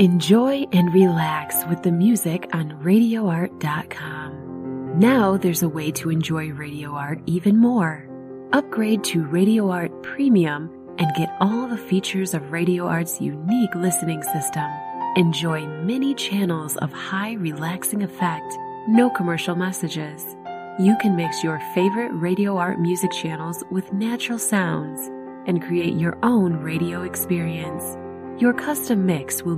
Enjoy and relax with the music on RadioArt.com. Now there's a way to enjoy Radio Art even more. Upgrade to Radio Art Premium and get all the features of Radio Art's unique listening system. Enjoy many channels of high relaxing effect, no commercial messages. You can mix your favorite Radio Art music channels with natural sounds and create your own radio experience. Your custom mix will